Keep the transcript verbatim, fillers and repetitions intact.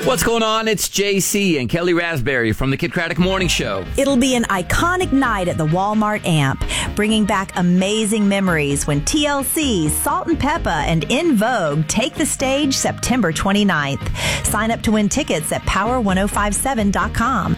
What's going on? It's J C and Kelly Raspberry from the Kid Craddock Morning Show. It'll be an iconic night at the Walmart Amp, bringing back amazing memories when T L C, Salt and Peppa, and In Vogue take the stage September twenty-ninth. Sign up to win tickets at power ten fifty-seven dot com.